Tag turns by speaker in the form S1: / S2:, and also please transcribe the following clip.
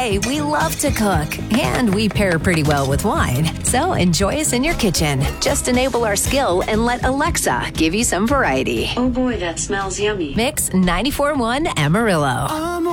S1: say we love to cook, and we pair pretty well with wine. So enjoy us in your kitchen. Just enable our skill and let Alexa give you some variety.
S2: Oh boy, that smells yummy.
S1: Mix 94.1 Amarillo.